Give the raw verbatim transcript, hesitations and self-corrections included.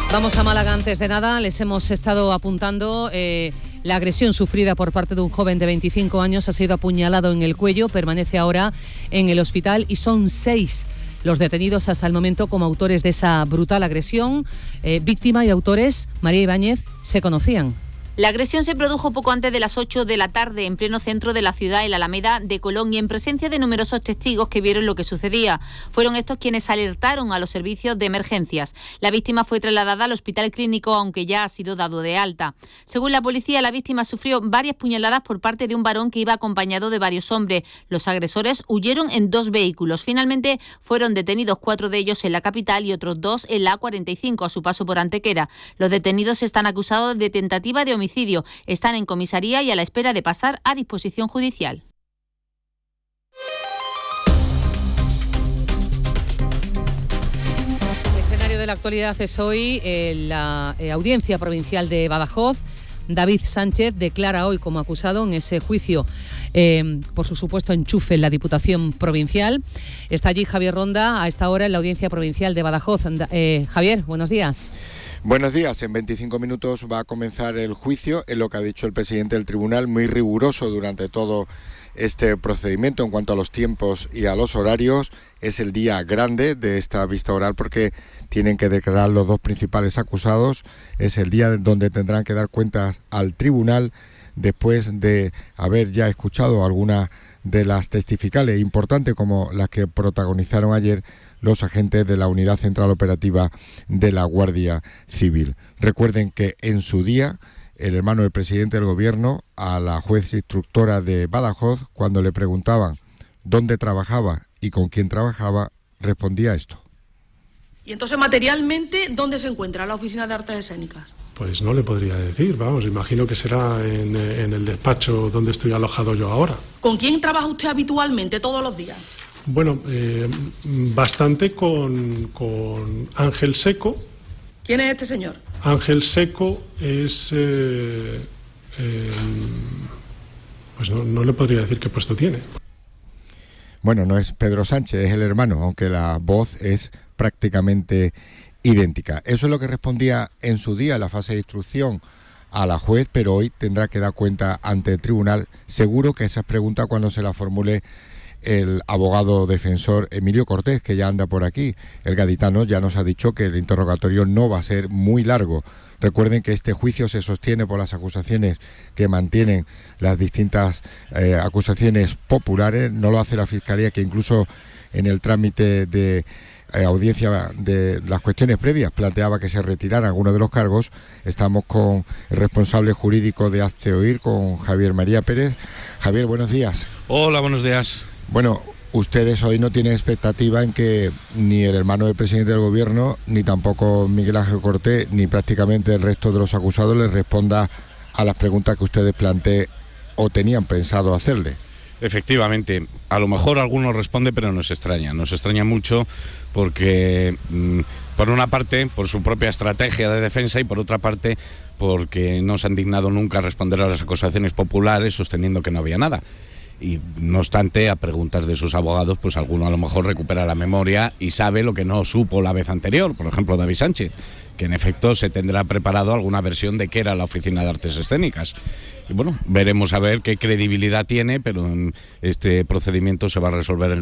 Vamos a Málaga antes de nada. Les hemos estado apuntando eh, la agresión sufrida por parte de un joven de veinticinco años. Ha sido apuñalado en el cuello, permanece ahora en el hospital y son seis los detenidos hasta el momento como autores de esa brutal agresión. Eh, víctima y autores, María Ibáñez, se conocían. La agresión se produjo poco antes de las ocho de la tarde en pleno centro de la ciudad, en la Alameda de Colón, y en presencia de numerosos testigos que vieron lo que sucedía. Fueron estos quienes alertaron a los servicios de emergencias. La víctima fue trasladada al hospital clínico, aunque ya ha sido dado de alta. Según la policía, la víctima sufrió varias puñaladas por parte de un varón que iba acompañado de varios hombres. Los agresores huyeron en dos vehículos. Finalmente fueron detenidos cuatro de ellos en la capital y otros dos en la A cuarenta y cinco a su paso por Antequera. Los detenidos están acusados de tentativa de homicidio. Están en comisaría y a la espera de pasar a disposición judicial. El escenario de la actualidad es hoy eh, la eh, Audiencia Provincial de Badajoz. David Sánchez declara hoy como acusado en ese juicio eh, por su supuesto enchufe en la Diputación Provincial. Está allí Javier Ronda a esta hora en la Audiencia Provincial de Badajoz. Eh, Javier, buenos días. Buenos días. En veinticinco minutos va a comenzar el juicio, es lo que ha dicho el presidente del tribunal, muy riguroso durante todo este procedimiento en cuanto a los tiempos y a los horarios. Es el día grande de esta vista oral porque tienen que declarar los dos principales acusados. Es el día donde tendrán que dar cuentas al tribunal después de haber ya escuchado algunas de las testificales importantes como las que protagonizaron ayer los agentes de la Unidad Central Operativa de la Guardia Civil. Recuerden que en su día el hermano del presidente del gobierno a la juez instructora de Badajoz, cuando le preguntaban dónde trabajaba y con quién trabajaba, respondía esto. Y entonces, materialmente, ¿dónde se encuentra la Oficina de Artes Escénicas? Pues no le podría decir, vamos, imagino que será en, en el despacho donde estoy alojado yo ahora. ¿Con quién trabaja usted habitualmente todos los días? Bueno, eh, bastante con, con Ángel Seco. ¿Quién es este señor? Ángel Seco es... Eh, eh, pues no, no le podría decir qué puesto tiene. Bueno, no es Pedro Sánchez, es el hermano, aunque la voz es prácticamente idéntica. Eso es lo que respondía en su día la fase de instrucción a la juez, pero hoy tendrá que dar cuenta ante el tribunal. Seguro que esas preguntas cuando se las formule el abogado defensor Emilio Cortés, que ya anda por aquí, el gaditano, ya nos ha dicho que el interrogatorio no va a ser muy largo. Recuerden que este juicio se sostiene por las acusaciones que mantienen las distintas eh, acusaciones populares. No lo hace la Fiscalía, que incluso en el trámite de eh, audiencia de las cuestiones previas planteaba que se retiraran algunos de los cargos. Estamos con el responsable jurídico de Hazte Oír, con Javier María Pérez. Javier, buenos días. Hola, buenos días. Bueno, ustedes hoy no tienen expectativa en que ni el hermano del presidente del gobierno, ni tampoco Miguel Ángel Cortés, ni prácticamente el resto de los acusados les responda a las preguntas que ustedes planteen o tenían pensado hacerle. Efectivamente, a lo mejor algunos responde, pero nos extraña, nos extraña mucho porque, mmm, por una parte, por su propia estrategia de defensa y por otra parte, porque no se han dignado nunca a responder a las acusaciones populares sosteniendo que no había nada. Y no obstante, a preguntas de sus abogados, pues alguno a lo mejor recupera la memoria y sabe lo que no supo la vez anterior. Por ejemplo, David Sánchez, que en efecto se tendrá preparado alguna versión de qué era la Oficina de Artes Escénicas. Y bueno, veremos a ver qué credibilidad tiene, pero este procedimiento se va a resolver en